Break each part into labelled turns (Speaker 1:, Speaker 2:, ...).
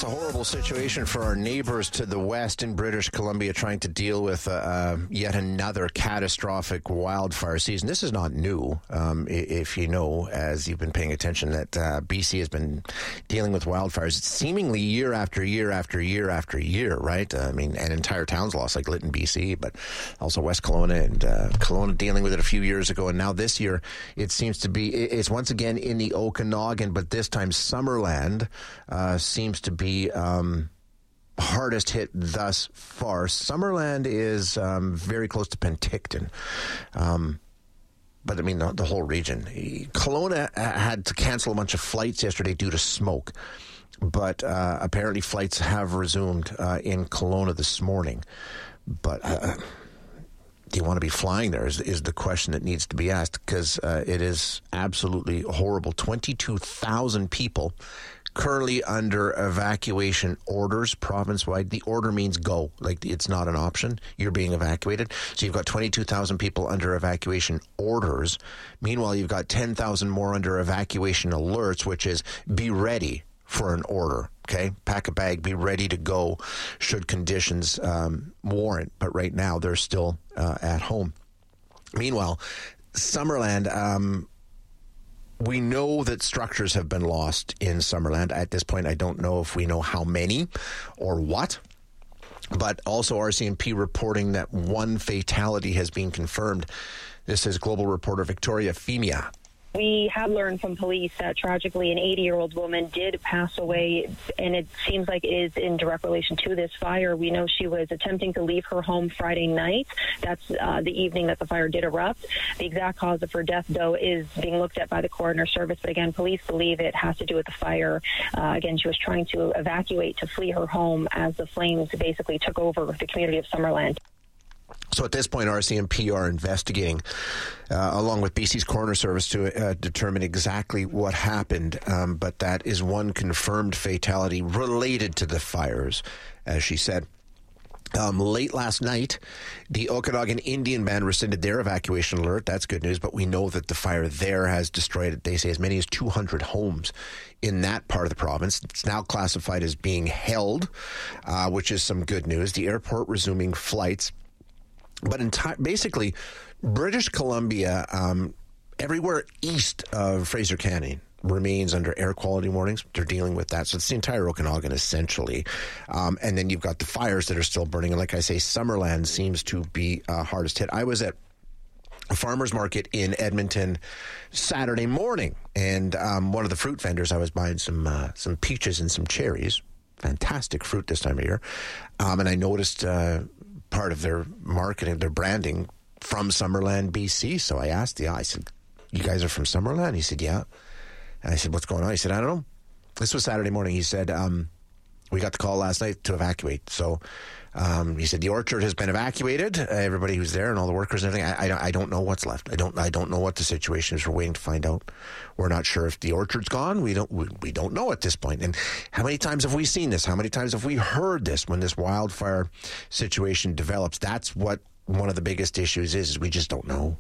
Speaker 1: Just a horrible situation for our neighbors to the west in British Columbia trying to deal with yet another catastrophic wildfire season. This is not new, if you know, as you've been paying attention, that BC has been dealing with wildfires seemingly year after year after year after year, right? I mean, and entire towns lost, like Lytton, BC, but also West Kelowna and Kelowna dealing with it a few years ago. And now this year, it seems to be, it's once again in the Okanagan, but this time Summerland seems to be hardest hit thus far. Summerland is very close to Penticton. But I mean, the whole region. Kelowna had to cancel a bunch of flights yesterday due to smoke. But apparently flights have resumed in Kelowna this morning. But do you want to be flying there is the question that needs to be asked, because it is absolutely horrible. 22,000 people currently under evacuation orders province-wide. The order means go. Like, it's not an option. You're being evacuated. So you've got 22,000 people under evacuation orders. Meanwhile, you've got 10,000 more under evacuation alerts, which is be ready for an order. Okay? Pack a bag, be ready to go should conditions warrant. But right now, they're still at home. Meanwhile, Summerland... we know that structures have been lost in Summerland. At this point, I don't know if we know how many or what. But also RCMP reporting that one fatality has been confirmed. This is Global reporter Victoria Femia.
Speaker 2: We have learned from police that tragically an 80-year-old woman did pass away, and it seems like it is in direct relation to this fire. We know she was attempting to leave her home Friday night. That's the evening that the fire did erupt. The exact cause of her death, though, is being looked at by the coroner service. But again, police believe it has to do with the fire. Again, she was trying to evacuate to flee her home as the flames basically took over the community of Summerland.
Speaker 1: So at this point, RCMP are investigating, along with BC's Coroner Service, to determine exactly what happened. But that is one confirmed fatality related to the fires, as she said. Late last night, the Okanagan Indian Band rescinded their evacuation alert. That's good news, but we know that the fire there has destroyed, they say, as many as 200 homes in that part of the province. It's now classified as being held, which is some good news. The airport resuming flights. But basically, British Columbia, everywhere east of Fraser Canyon, remains under air quality warnings. They're dealing with that. So it's the entire Okanagan, essentially. And then you've got the fires that are still burning. And like I say, Summerland seems to be hardest hit. I was at a farmer's market in Edmonton Saturday morning. And one of the fruit vendors, I was buying some peaches and some cherries. Fantastic fruit this time of year. And I noticed... part of their marketing, their branding from Summerland, BC. So I asked I said, you guys are from Summerland? He said, yeah. And I said, what's going on? He said, I don't know. This was Saturday morning. He said, we got the call last night to evacuate. So he said, the orchard has been evacuated. Everybody who's there and all the workers and everything. I don't know what's left. I don't know what the situation is. We're waiting to find out. We're not sure if the orchard's gone. We don't know at this point. And how many times have we seen this? How many times have we heard this when this wildfire situation develops? That's what one of the biggest issues is we just don't know.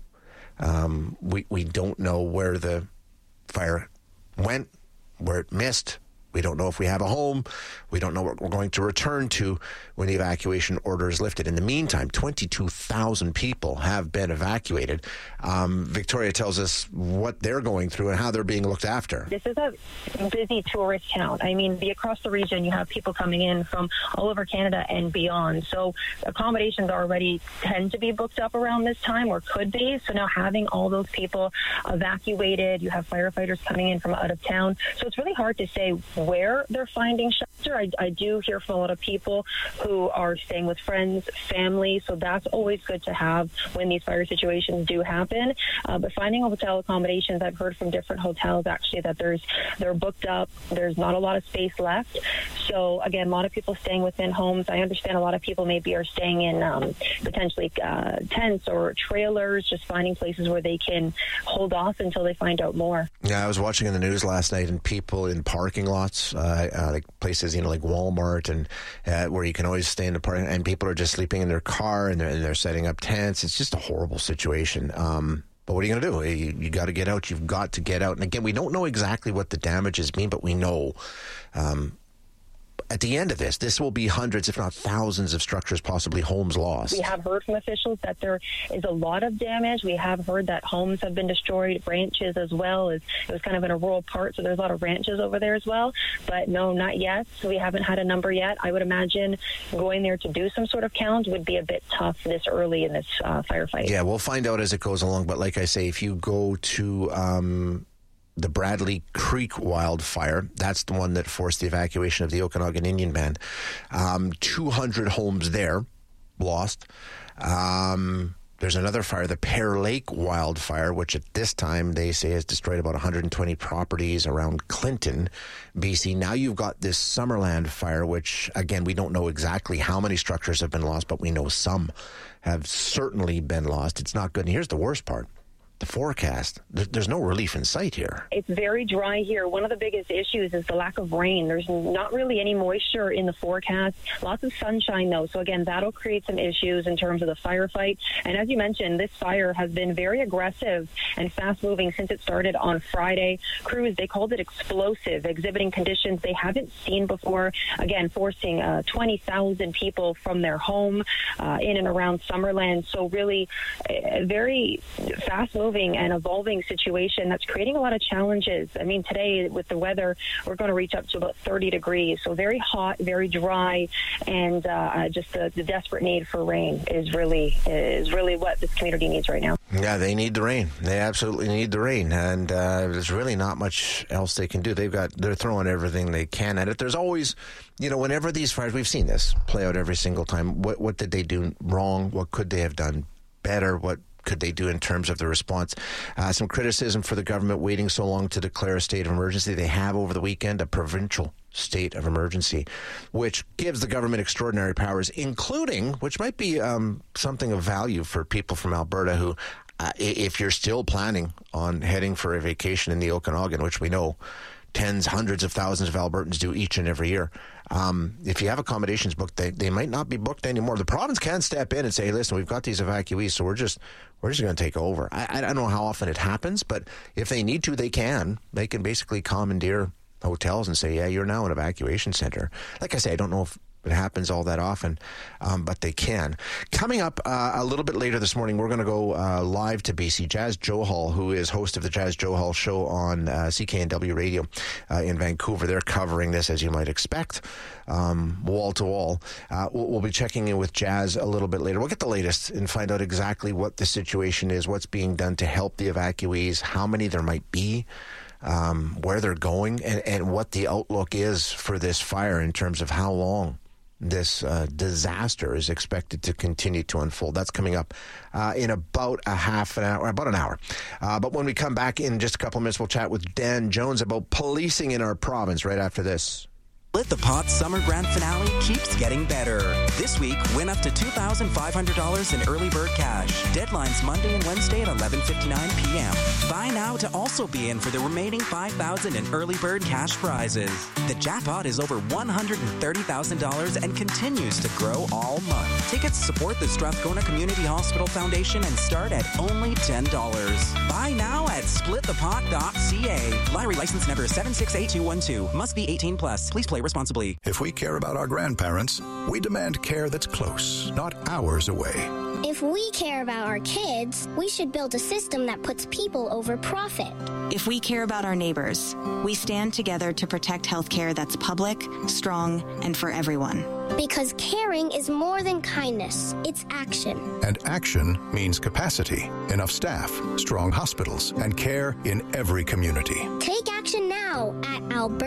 Speaker 1: We don't know where the fire went, where it missed. We don't know if we have a home. We don't know what we're going to return to when the evacuation order is lifted. In the meantime, 22,000 people have been evacuated. Victoria tells us what they're going through and how they're being looked after.
Speaker 2: This is a busy tourist town. I mean, across the region, you have people coming in from all over Canada and beyond. So accommodations already tend to be booked up around this time, or could be. So now having all those people evacuated, you have firefighters coming in from out of town. So it's really hard to say where they're finding shelter. I do hear from a lot of people who are staying with friends, family, so that's always good to have when these fire situations do happen. But finding hotel accommodations, I've heard from different hotels actually that they're booked up. There's not a lot of space left. So again, a lot of people staying within homes. I understand a lot of people maybe are staying in potentially tents or trailers, just finding places where they can hold off until they find out more.
Speaker 1: Yeah, I was watching in the news last night, and people in parking lots, like places, like Walmart, and where you can always stay in the parking, and people are just sleeping in their car, and they're setting up tents. It's just a horrible situation. But what are you going to do? You got to get out. You've got to get out. And again, we don't know exactly what the damages mean, but we know at the end of this will be hundreds, if not thousands, of structures, possibly homes lost.
Speaker 2: We have heard from officials that there is a lot of damage. We have heard that homes have been destroyed, ranches as well. It was kind of in a rural part, so there's a lot of ranches over there as well. But no, not yet. So we haven't had a number yet. I would imagine going there to do some sort of count would be a bit tough this early in this firefight.
Speaker 1: Yeah, we'll find out as it goes along. But like I say, if you go to the Bradley Creek wildfire, that's the one that forced the evacuation of the Okanagan Indian Band. 200 homes there lost. There's another fire, the Pear Lake wildfire, which at this time they say has destroyed about 120 properties around Clinton, BC. Now you've got this Summerland fire, which, again, we don't know exactly how many structures have been lost, but we know some have certainly been lost. It's not good. And here's the worst part. The forecast, there's no relief in sight here.
Speaker 2: It's very dry here. One of the biggest issues is the lack of rain. There's not really any moisture in the forecast. Lots of sunshine, though. So, again, that'll create some issues in terms of the firefight. And as you mentioned, this fire has been very aggressive and fast-moving since it started on Friday. Crews, they called it explosive, exhibiting conditions they haven't seen before. Again, forcing 20,000 people from their home in and around Summerland. So, really, very fast-moving and evolving situation that's creating a lot of challenges. I mean, today with the weather, we're going to reach up to about 30 degrees. So very hot, very dry, and just the desperate need for rain is really what this community needs right now.
Speaker 1: Yeah, they need the rain. They absolutely need the rain, and there's really not much else they can do. They're throwing everything they can at it. There's always, whenever these fires, we've seen this play out every single time. What did they do wrong? What could they have done better? What could they do in terms of the response? Some criticism for the government waiting so long to declare a state of emergency. They have over the weekend a provincial state of emergency, which gives the government extraordinary powers, including, which might be something of value for people from Alberta who, if you're still planning on heading for a vacation in the Okanagan, which we know tens, hundreds of thousands of Albertans do each and every year. If you have accommodations booked, they might not be booked anymore. The province can step in and say, hey, listen, we've got these evacuees, so we're just going to take over. I don't know how often it happens, but if they need to, they can. They can basically commandeer hotels and say, yeah, you're now an evacuation center. Like I say, I don't know if it happens all that often, but they can. Coming up a little bit later this morning, we're going to go live to BC. Jas Johal, who is host of the Jas Johal Show on CKNW Radio in Vancouver. They're covering this, as you might expect, wall to wall. We'll be checking in with Jas a little bit later. We'll get the latest and find out exactly what the situation is, what's being done to help the evacuees, how many there might be, where they're going, and what the outlook is for this fire in terms of how long this disaster is expected to continue to unfold. That's coming up in about an hour. But when we come back in just a couple of minutes, we'll chat with Dan Jones about policing in our province right after this.
Speaker 3: Split the Pot Summer Grand Finale keeps getting better. This week, win up to $2,500 in early bird cash. Deadlines Monday and Wednesday at 11:59 p.m. Buy now to also be in for the remaining $5,000 in early bird cash prizes. The jackpot is over $130,000 and continues to grow all month. Tickets support the Strathcona Community Hospital Foundation and start at only $10. Buy now at splitthepot.ca. Lottery license number 768212. Must be 18 plus. Please play responsibly.
Speaker 4: If we care about our grandparents, we demand care that's close, not hours away.
Speaker 5: If we care about our kids, we should build a system that puts people over profit.
Speaker 6: If we care about our neighbors, we stand together to protect healthcare that's public, strong, and for everyone.
Speaker 5: Because caring is more than kindness, it's action.
Speaker 4: And action means capacity, enough staff, strong hospitals, and care in every community.
Speaker 5: Take action now at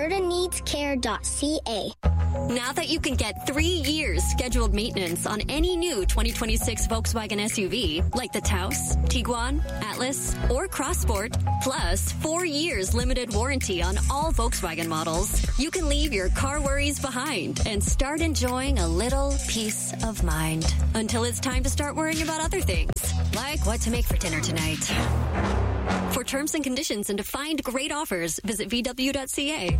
Speaker 5: albertaneedscare.ca.
Speaker 7: Now that you can get 3 years scheduled maintenance on any new 2026 Volkswagen SUV, like the Taos, Tiguan, Atlas, or Crossport, plus 4 years limited warranty on all Volkswagen models, you can leave your car worries behind and start enjoying a little peace of mind. Until it's time to start worrying about other things, like what to make for dinner tonight. For terms and conditions and to find great offers, visit VW.ca.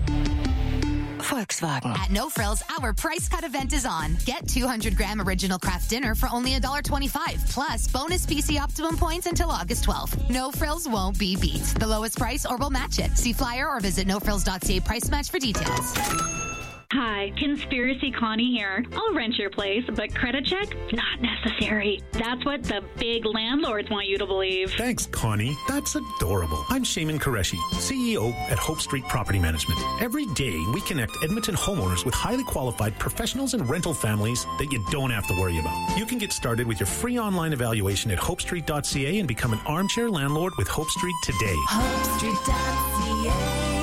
Speaker 8: Volkswagen. At No Frills, our price cut event is on. Get 200-gram original craft dinner for only $1.25, plus bonus PC Optimum points until August 12th. No Frills won't be beat. The lowest price or we'll match it. See flyer or visit nofrills.ca price match for details.
Speaker 9: Hi, Conspiracy Connie here. I'll rent your place, but credit check? Not necessary. That's what the big landlords want you to believe.
Speaker 10: Thanks, Connie. That's adorable. I'm Shaman Qureshi, CEO at Hope Street Property Management. Every day, we connect Edmonton homeowners with highly qualified professionals and rental families that you don't have to worry about. You can get started with your free online evaluation at hopestreet.ca and become an armchair landlord with Hope Street today.
Speaker 11: HopeStreet.ca.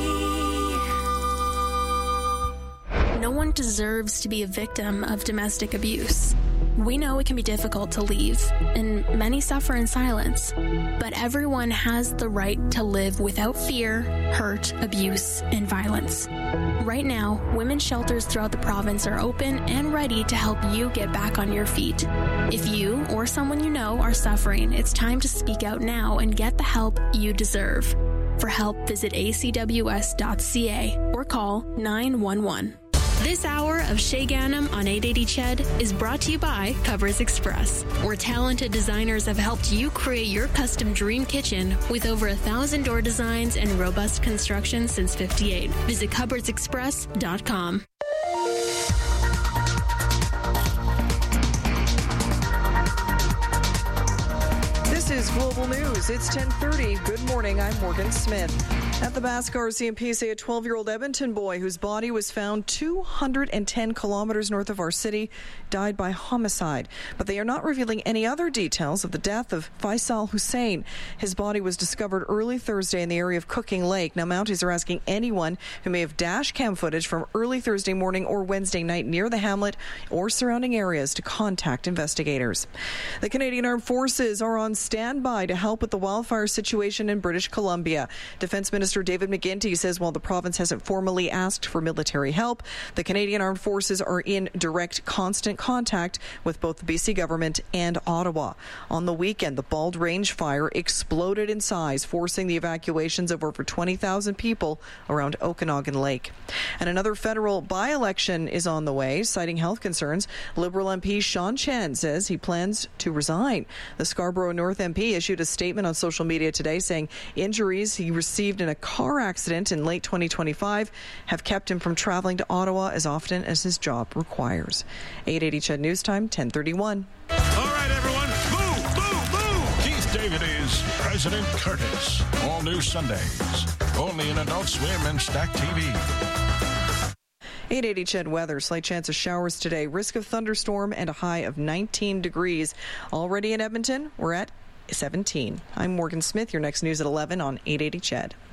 Speaker 11: No one deserves to be a victim of domestic abuse. We know it can be difficult to leave, and many suffer in silence. But everyone has the right to live without fear, hurt, abuse, and violence. Right now, women's shelters throughout the province are open and ready to help you get back on your feet. If you or someone you know are suffering, it's time to speak out now and get the help you deserve. For help, visit acws.ca or call 911. This hour of Shay Ganem on 880 CHED is brought to you by Cupboards Express, where talented designers have helped you create your custom dream kitchen with over 1,000 door designs and robust construction since '58. Visit cupboardsexpress.com.
Speaker 12: This is Global News. It's 10:30. Good morning. I'm Morgan Smith. At the Basque RCMP say a 12-year-old Edmonton boy whose body was found 210 kilometers north of our city died by homicide. But they are not revealing any other details of the death of Faisal Hussein. His body was discovered early Thursday in the area of Cooking Lake. Now, Mounties are asking anyone who may have dash cam footage from early Thursday morning or Wednesday night near the hamlet or surrounding areas to contact investigators. The Canadian Armed Forces are on standby to help with the wildfire situation in British Columbia. Defense Minister David McGuinty says while the province hasn't formally asked for military help, the Canadian Armed Forces are in direct, constant contact with both the BC government and Ottawa. On the weekend, the Bald Range fire exploded in size, forcing the evacuations of over 20,000 people around Okanagan Lake. And another federal by-election is on the way. Citing health concerns, Liberal MP Sean Chen says he plans to resign. The Scarborough North MP issued a statement on social media today saying injuries he received in a car accident in late 2025 have kept him from traveling to Ottawa as often as his job requires. 880 CHED News Time, 10:31.
Speaker 13: All right, everyone, move, move, move! Keith David is President Curtis. All new Sundays, only in Adult Swim and Stack TV.
Speaker 12: 880 CHED weather. Slight chance of showers today. Risk of thunderstorm and a high of 19 degrees. Already in Edmonton, we're at 17. I'm Morgan Smith. Your next news at 11 on 880 CHED.